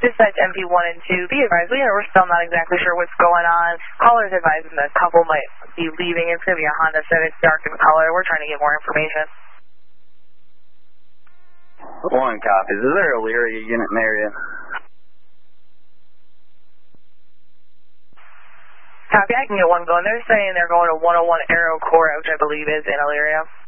Dispatch MP1 and 2, be advised, we're still not exactly sure what's going on. Callers advising the couple might be leaving. It's going to be a Honda Civic, dark in color. We're trying to get more information. 1 copies. Is there a Elyria unit in the area? Copy, I can get one going. They're saying they're going to 101 Arrow Court, which I believe is in Elyria.